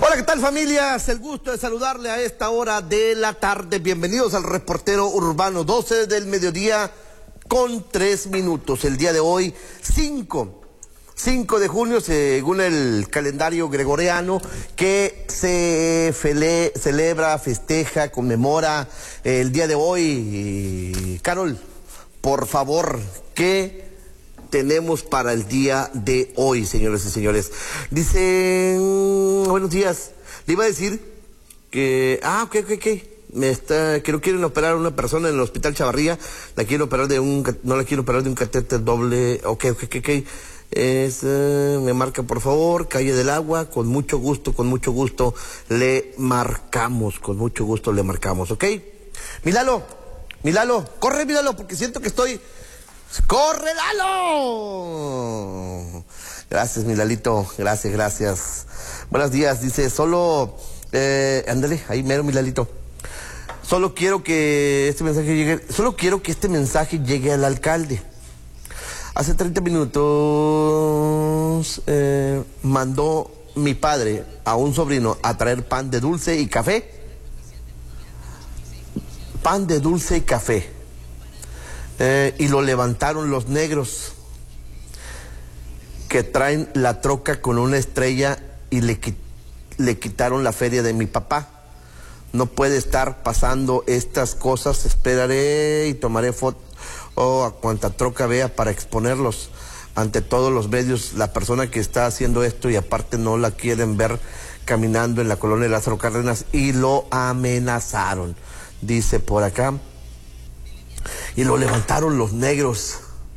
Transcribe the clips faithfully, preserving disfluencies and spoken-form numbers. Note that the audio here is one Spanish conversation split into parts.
Hola, ¿qué tal, familias? El gusto de saludarle a esta hora de la tarde. Bienvenidos al Reportero Urbano, doce del mediodía con tres minutos. El día de hoy, cinco de junio, según el calendario gregoriano, que se fele, celebra, festeja, conmemora el día de hoy. Carol, por favor, ¿qué tenemos para el día de hoy, señores y señores? Dicen, buenos días, le iba a decir que, ah, ok, ok, ok, me está, que no quieren operar a una persona en el Hospital Chavarría, la quieren operar de un, no la quieren operar de un catéter doble, ok, ok, ok, ok, es, uh, me marca por favor, calle del Agua, con mucho gusto, con mucho gusto, le marcamos, con mucho gusto le marcamos, ok. Milalo, Milalo, corre Milalo, porque siento que estoy... ¡Corre, Lalo! Gracias, mi Lalito. Gracias, gracias. Buenos días. Dice, solo... Eh, ándale, ahí mero, mi Lalito. Solo quiero que este mensaje llegue... Solo quiero que este mensaje llegue al alcalde. Hace treinta minutos eh, mandó mi padre a un sobrino a traer pan de dulce y café. Pan de dulce y café. Eh, y lo levantaron los negros que traen la troca con una estrella y le, le quitaron la feria de mi papá. No puede estar pasando estas cosas. Esperaré y tomaré foto oh, a cuanta troca vea para exponerlos ante todos los medios. La persona que está haciendo esto y aparte no la quieren ver caminando en la colonia de Lázaro Cárdenas y lo amenazaron, dice por acá. Y lo levantaron los negros.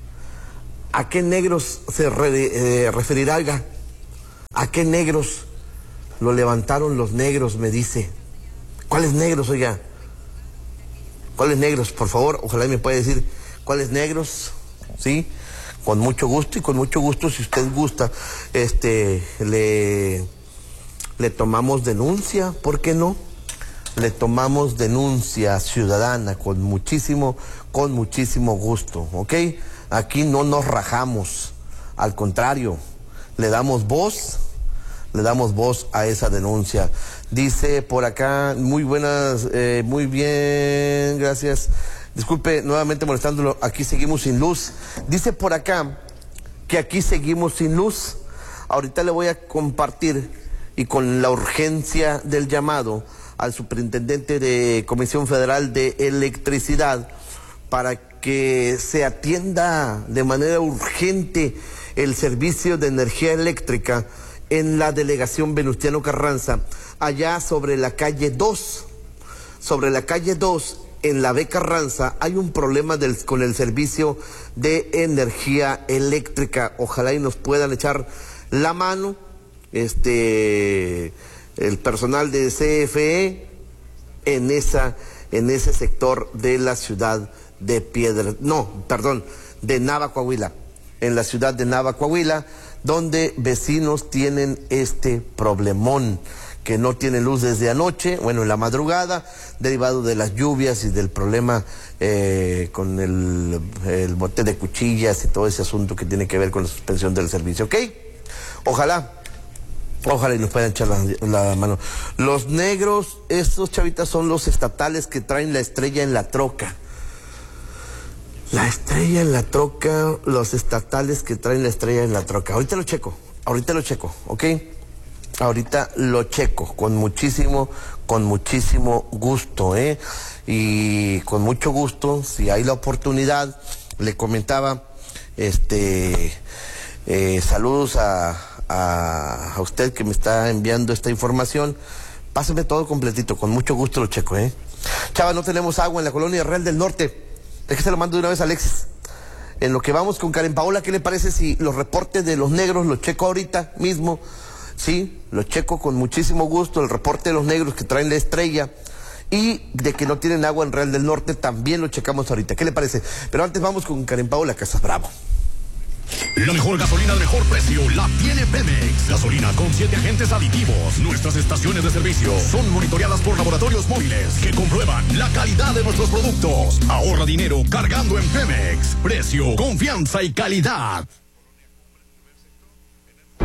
¿A qué negros se re, eh, referirá? ¿A qué negros lo levantaron los negros? Me dice. ¿Cuáles negros, oiga? ¿Cuáles negros? Por favor, ojalá me pueda decir cuáles negros, ¿sí? Con mucho gusto y con mucho gusto, si usted gusta, este, le, le tomamos denuncia, ¿por qué no? Le tomamos denuncia ciudadana con muchísimo, con muchísimo gusto, ¿ok? Aquí no nos rajamos, al contrario, le damos voz, le damos voz a esa denuncia. Dice por acá, muy buenas, eh, muy bien, gracias. Disculpe, nuevamente molestándolo, aquí seguimos sin luz. Dice por acá que aquí seguimos sin luz. Ahorita le voy a compartir y con la urgencia del llamado al superintendente de Comisión Federal de Electricidad para que se atienda de manera urgente el servicio de energía eléctrica en la delegación Venustiano Carranza, allá sobre la calle dos. Sobre la calle dos, en la B. Carranza, hay un problema del, con el servicio de energía eléctrica. Ojalá y nos puedan echar la mano, este... el personal de C F E en esa en ese sector de la ciudad de Piedra, no, perdón, de Nava, Coahuila, en la ciudad de Nava, Coahuila, donde vecinos tienen este problemón, que no tienen luz desde anoche, bueno, en la madrugada, derivado de las lluvias y del problema eh, con el, el bote de cuchillas y todo ese asunto que tiene que ver con la suspensión del servicio, ¿ok? Ojalá Ojalá y nos puedan echar la, la mano. Los negros, estos chavitas son los estatales que traen la estrella en la troca. La estrella en la troca, los estatales que traen la estrella en la troca. Ahorita lo checo, ahorita lo checo, ¿ok? Ahorita lo checo, con muchísimo, con muchísimo gusto, ¿eh? Y con mucho gusto, si hay la oportunidad, le comentaba, este, eh, saludos a... A, a usted que me está enviando esta información, pásame todo completito, con mucho gusto lo checo, ¿eh? Chava, no tenemos agua en la colonia Real del Norte. Déjese lo mando de una vez a Alexis. En lo que vamos con Karen Paola, ¿qué le parece si los reportes de los negros los checo ahorita mismo? Sí, los checo con muchísimo gusto, el reporte de los negros que traen la estrella y de que no tienen agua en Real del Norte también lo checamos ahorita. ¿Qué le parece? Pero antes vamos con Karen Paola Casas Bravo. La mejor gasolina de mejor precio la tiene Pemex. Gasolina con siete agentes aditivos. Nuestras estaciones de servicio son monitoreadas por laboratorios móviles que comprueban la calidad de nuestros productos. Ahorra dinero cargando en Pemex. Precio, confianza y calidad.